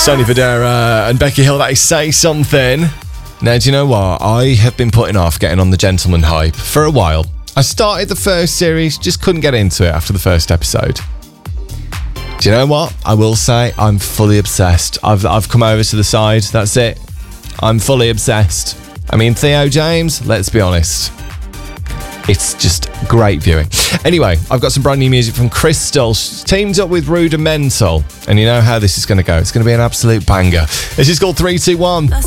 Sonny Fodera and Becky Hill, that is Say Something. Now, do you know what? I have been putting off getting on the Gentleman hype for a while. I started the first series, just couldn't get into it after the first episode. Do you know what? I will say I'm fully obsessed. I've come over to the side, that's it. I'm fully obsessed. I mean, Theo James, let's be honest. It's just great viewing. Anyway, I've got some brand new music from Crystal. She's teamed up with Rudimental. And you know how this is going to go. It's going to be an absolute banger. This is called 3, 2, 1.